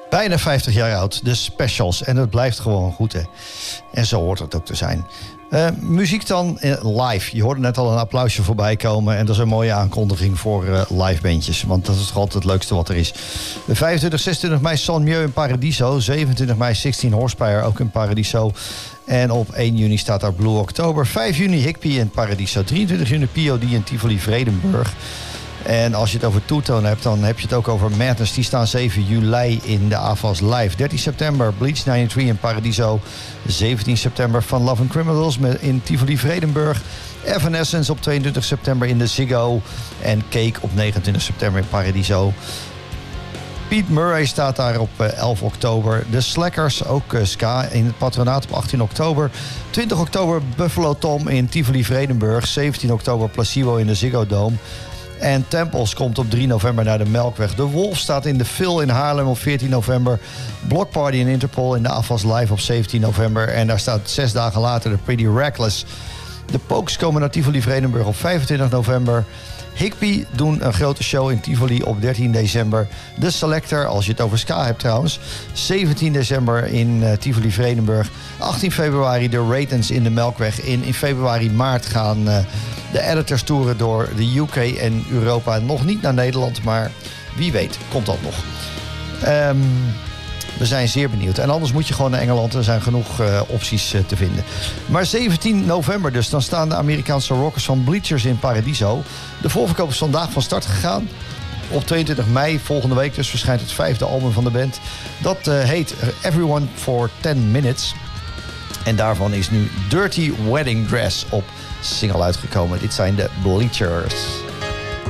Bijna 50 jaar oud, de Specials. En het blijft gewoon goed, hè. En zo hoort het ook te zijn. Muziek dan live. Je hoorde net al een applausje voorbij komen. En dat is een mooie aankondiging voor live bandjes. Want dat is toch altijd het leukste wat er is. 25, 26 mei Son Mieux in Paradiso. 27 mei 16 Horsepower, ook in Paradiso. En op 1 juni staat daar Blue October. 5 juni Higpie in Paradiso. 23 juni POD in Tivoli Vredenburg. En als je het over Two-Tone hebt, dan heb je het ook over Madness. Die staan 7 juli in de AFAS Live. 13 september Bleach 93 in Paradiso. 17 september Fun Love and Criminals in Tivoli Vredenburg. Evanescence op 22 september in de Ziggo. En Cake op 29 september in Paradiso. Pete Murray staat daar op 11 oktober. De Slackers, ook ska, in het patronaat op 18 oktober. 20 oktober Buffalo Tom in Tivoli Vredenburg. 17 oktober Placebo in de Ziggo Dome. En Tempels komt op 3 november naar de Melkweg. De Wolf staat in de Phil in Haarlem op 14 november. Block Party in Interpol in de AFAS Live op 17 november. En daar staat 6 dagen later de Pretty Reckless. De Pokes komen naar Tivoli Vredenburg op 25 november. Higpie doen een grote show in Tivoli op 13 december. De Selector, als je het over ska hebt trouwens. 17 december in Tivoli Vredenburg. 18 februari de Ratons in de Melkweg. In februari, maart gaan de editors toeren door de UK en Europa. Nog niet naar Nederland, maar wie weet, komt dat nog. We zijn zeer benieuwd. En anders moet je gewoon naar Engeland. Er zijn genoeg opties te vinden. Maar 17 november dus. Dan staan de Amerikaanse rockers van Bleachers in Paradiso. De voorverkoop is vandaag van start gegaan. Op 22 mei, volgende week dus, verschijnt het 5e album van de band. Dat heet Everyone for 10 Minutes. En daarvan is nu Dirty Wedding Dress op single uitgekomen. Dit zijn de Bleachers.